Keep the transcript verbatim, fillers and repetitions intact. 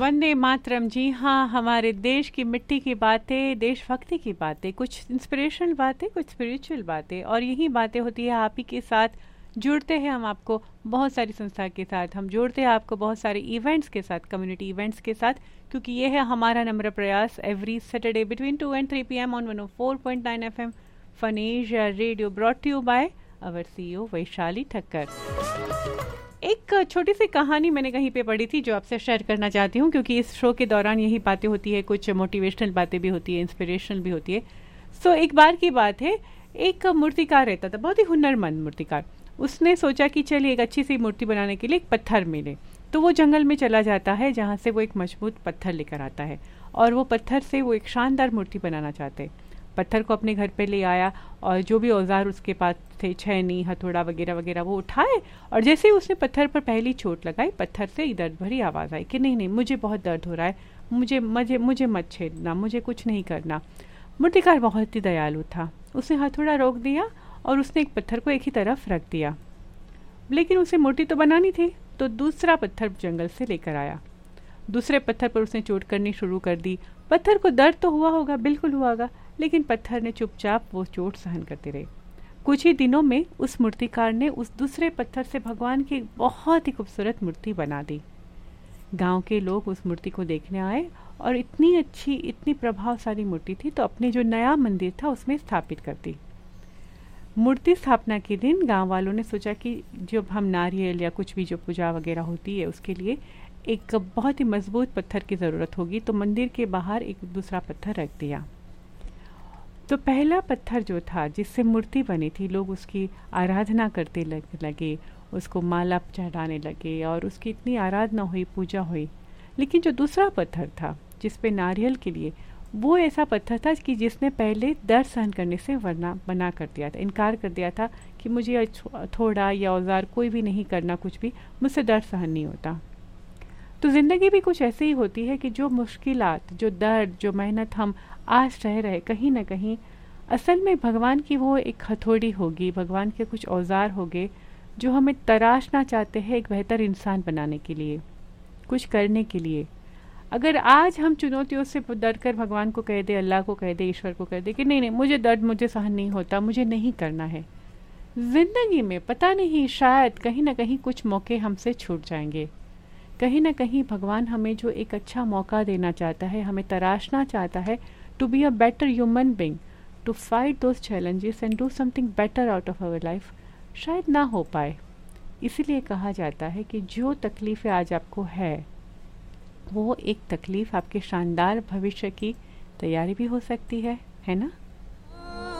वंदे मातरम। जी हाँ, हमारे देश की मिट्टी की बातें, देशभक्ति की बातें, कुछ इंस्पिरेशनल बातें, कुछ स्पिरिचुअल बातें, और यही बातें होती है आप ही के साथ। जुड़ते हैं हम आपको बहुत सारी संस्था के साथ, हम जोड़ते हैं आपको बहुत सारे इवेंट्स के साथ, कम्युनिटी इवेंट्स के साथ, क्योंकि ये है हमारा नम्र प्रयास। Every Saturday between two and three P M on one O four point nine F M fun Asia radio, brought you by our सी ई ओ वैशाली ठक्कर। एक छोटी सी कहानी मैंने कहीं पे पढ़ी थी जो आपसे शेयर करना चाहती हूँ, क्योंकि इस शो के दौरान यही बातें होती है, कुछ मोटिवेशनल बातें भी होती है, इंस्पिरेशनल भी होती है। सो so, एक बार की बात है, एक मूर्तिकार रहता था, बहुत ही हुनरमंद मूर्तिकार। उसने सोचा कि चलिए एक अच्छी सी मूर्ति बनाने के लिए एक पत्थर मिले, तो वो जंगल में चला जाता है जहाँ से वो एक मजबूत पत्थर लेकर आता है, और वो पत्थर से वो एक शानदार मूर्ति बनाना चाहते हैं। पत्थर को अपने घर पे ले आया, और जो भी औजार उसके पास थे, छैनी, हथौड़ा वगैरह वगैरह, वो उठाए, और जैसे ही उसने पत्थर पर पहली चोट लगाई, पत्थर से दर्द भरी आवाज़ आई कि नहीं नहीं, मुझे बहुत दर्द हो रहा है, मुझे मुझे मुझे मत छेदना, मुझे कुछ नहीं करना। मूर्तिकार बहुत ही दयालु था, उसने हथौड़ा रोक दिया और उसने एक पत्थर को एक ही तरफ रख दिया। लेकिन उसे मूर्ति तो बनानी थी, तो दूसरा पत्थर जंगल से लेकर आया। दूसरे पत्थर पर उसने चोट करनी शुरू कर दी। पत्थर को दर्द तो हुआ होगा, बिल्कुल हुआ होगा, लेकिन पत्थर ने चुपचाप वो चोट सहन करते रहे। कुछ ही दिनों में उस मूर्तिकार ने उस दूसरे पत्थर से भगवान की बहुत ही खूबसूरत मूर्ति बना दी। गांव के लोग उस मूर्ति को देखने आए, और इतनी अच्छी, इतनी प्रभावशाली मूर्ति थी, तो अपने जो नया मंदिर था उसमें स्थापित कर दी। मूर्ति स्थापना के दिन गांव वालों ने सोचा कि जब हम नारियल या कुछ भी जो पूजा वगैरह होती है उसके लिए एक बहुत ही मजबूत पत्थर की ज़रूरत होगी, तो मंदिर के बाहर एक दूसरा पत्थर रख दिया। तो पहला पत्थर जो था जिससे मूर्ति बनी थी, लोग उसकी आराधना करते लगे, उसको माला चढ़ाने लगे, और उसकी इतनी आराधना हुई, पूजा हुई। लेकिन जो दूसरा पत्थर था जिस पे नारियल के लिए, वो ऐसा पत्थर था कि जिसने पहले दर्द सहन करने से वरना मना कर दिया था, इनकार कर दिया था कि मुझे थोड़ा या औजार कोई भी नहीं करना, कुछ भी, मुझसे दर्द सहन नहीं होता। तो ज़िंदगी भी कुछ ऐसे ही होती है कि जो मुश्किलात, जो दर्द, जो मेहनत हम आज रह रहे, कहीं ना कहीं असल में भगवान की वो एक हथौड़ी होगी, भगवान के कुछ औजार होंगे जो हमें तराशना चाहते हैं एक बेहतर इंसान बनाने के लिए, कुछ करने के लिए। अगर आज हम चुनौतियों से डर कर भगवान को कह दे, अल्लाह को कह दे, ईश्वर को कह दे कि नहीं नहीं, मुझे दर्द मुझे सहन नहीं होता, मुझे नहीं करना है, ज़िंदगी में पता नहीं शायद कहीं ना कहीं कुछ मौके हमसे छूट जाएंगे। कहीं ना कहीं भगवान हमें जो एक अच्छा मौका देना चाहता है, हमें तराशना चाहता है to be a better human being, to fight those challenges and do something better out of our life, शायद ना हो पाए। इसीलिए कहा जाता है कि जो तकलीफ़ें आज आपको है, वो एक तकलीफ़ आपके शानदार भविष्य की तैयारी भी हो सकती है, है ना।